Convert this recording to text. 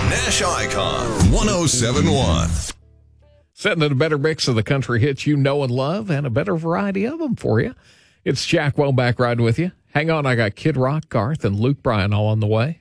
Nash Icon 1071. Setting in a better mix of the country hits you know and love, and a better variety of them for you. It's Jack Womack riding with you. Hang on, I got Kid Rock, Garth, and Luke Bryan all on the way.